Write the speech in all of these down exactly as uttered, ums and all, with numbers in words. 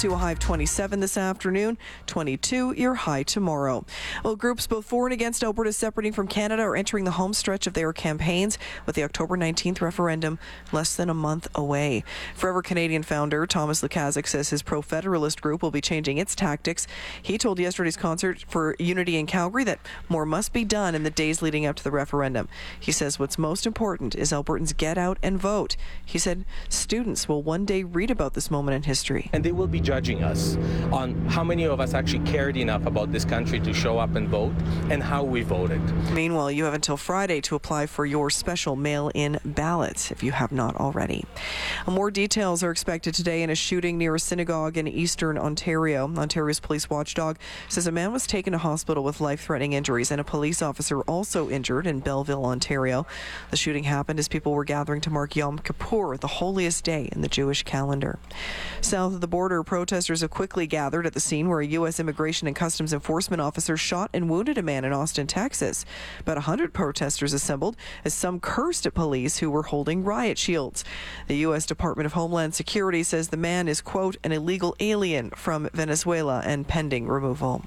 to a high of twenty-seven this afternoon, twenty-two your high tomorrow. Well, groups both for and against Alberta separating from Canada are entering the home stretch of their campaigns with the October nineteenth referendum less than a month away. Forever Canadian founder Thomas Lukaszuk says his pro-federalist group will be changing its tactics. He told yesterday's concert for Unity in Calgary that more must be done in the days leading up to the referendum. He says what's most important is Albertans get out and vote. He said students will one day read about this moment in history. And they will be judging us on how many of us actually cared enough about this country to show up and vote and how we voted. Meanwhile, you have until Friday to apply for your special mail-in ballots if you have not already. More details are expected today in a shooting near a synagogue in eastern Ontario. Ontario's police watchdog says a man was taken to hospital with life-threatening injuries and a police officer also injured in Belleville, Ontario. The shooting happened as people were gathering to mark Yom Kippur, the holiest day in the Jewish calendar. South of the border, protesters have quickly gathered at the scene where a U S Immigration and Customs Enforcement officer shot and wounded a man in Austin, Texas. About one hundred protesters assembled as some cursed at police who were holding riot shields. The U S Department of Homeland Security says the man is, quote, an illegal alien from Venezuela and pending removal.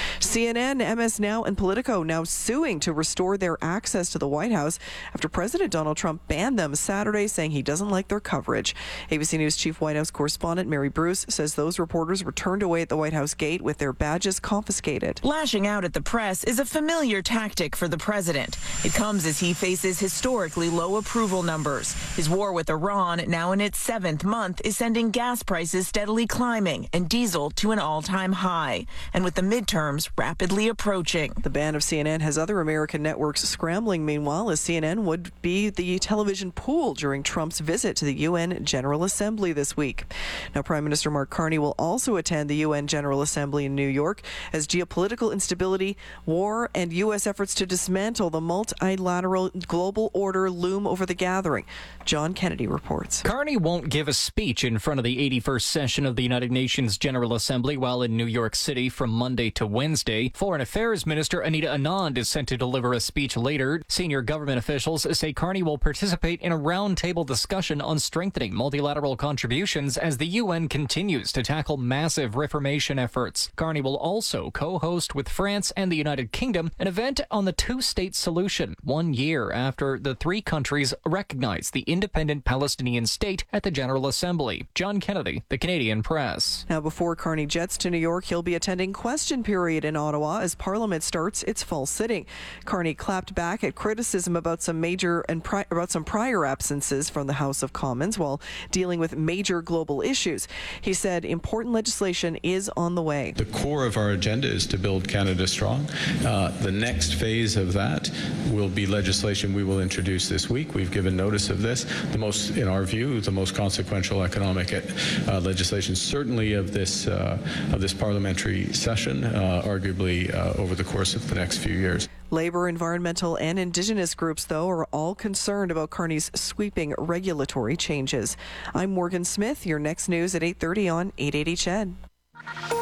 C N N, M S Now, and Politico now suing to restore their access to the White House after President Donald Trump banned them Saturday, saying he doesn't like their coverage. A B C News chief White House correspondent Mary Bruce says those reporters were turned away at the White House gate with their badges confiscated. Lashing out at the press is a familiar tactic for the president. It comes as he faces historically low approval numbers. His war with Iran, now in its seventh month, is sending gas prices steadily climbing and diesel to an all-time high. And with the midterms rapidly approaching. The ban of C N N has other American networks scrambling, meanwhile, as C N N would be the television pool during Trump's visit to the U N General Assembly this week. Now, Prime Minister Mark Carney will also attend the U N General Assembly in New York as geopolitical instability, war, and U S efforts to dismantle the multilateral global order loom over the gathering. John Kennedy reports. Carney won't give a speech in front of the eighty-first session of the United Nations General Assembly while in New York City from Monday to Wednesday. Foreign Affairs Minister Anita Anand is set to deliver a speech later. Senior government officials say Carney will participate in a roundtable discussion on strengthening multilateral contributions as the U N continues to tackle massive reformation efforts. Carney will also co-host with France and the United Kingdom an event on the two-state solution, one year after the three countries recognized the independent Palestinian state at the General Assembly. John Kennedy, The Canadian Press. Now, before Carney jets to New York, he'll be attending question period in Ottawa as Parliament starts its fall sitting. Carney clapped back at criticism about some major and pri- about some prior absences from the House of Commons while dealing with major global issues. He said important legislation is on the way. The core of our agenda is to build Canada strong. Uh, the next phase of that will be legislation we will introduce this week. We've given notice of this. The most, in our view, the most consequential economic uh, legislation, certainly of this uh, of this parliamentary session, uh, arguably uh, over the course of the next few years. Labor, environmental, and Indigenous groups, though, are all concerned about Carney's sweeping regulatory changes. I'm Morgan Smith. Your next news at eight thirty on eight eighty C H E D.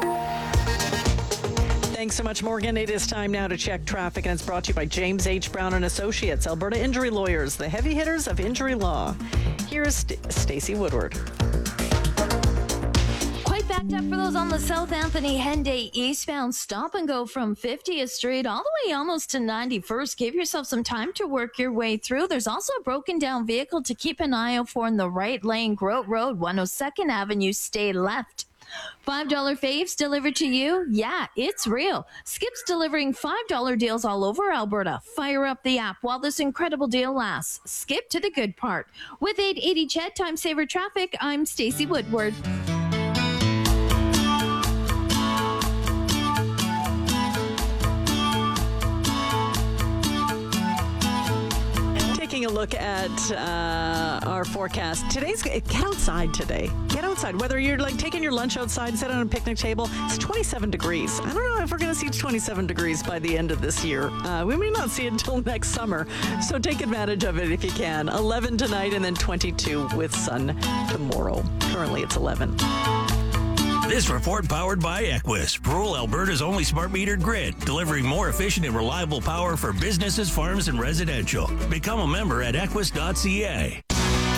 Thanks so much, Morgan. It is time now to check traffic, and it's brought to you by James H. Brown and Associates, Alberta Injury Lawyers, the heavy hitters of injury law. Here's St- Stacey Woodward. Quite backed up for those on the South Anthony Henday eastbound stop and go from fiftieth Street all the way almost to ninety-first. Give yourself some time to work your way through. There's also a broken down vehicle to keep an eye out for in the right lane. Grote Road, one oh second Avenue, stay left. five dollar faves delivered to you? Yeah, it's real. Skip's delivering five dollar deals all over Alberta. Fire up the app while this incredible deal lasts. Skip to the good part. With eight eighty C H E D Time Saver Traffic, I'm Stacey Woodward. Taking a look at uh, our forecast. Today's get outside today. Get outside. Whether you're like taking your lunch outside, sit on a picnic table, it's twenty-seven degrees. I don't know if we're going to see twenty-seven degrees by the end of this year. Uh, we may not see it until next summer. So take advantage of it if you can. eleven tonight and then twenty-two with sun tomorrow. Currently it's eleven. This report powered by Equus, rural Alberta's only smart metered grid, delivering more efficient and reliable power for businesses, farms, and residential. Become a member at equus dot c a.